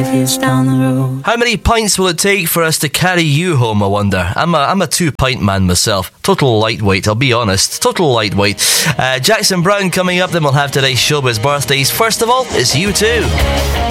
5 years down the road. How many pints will it take for us to carry you home, I wonder? I'm a 2-pint man myself. Total lightweight, I'll be honest. Total lightweight. Jackson Browne coming up, then we'll have today's showbiz birthdays. First of all, it's U2.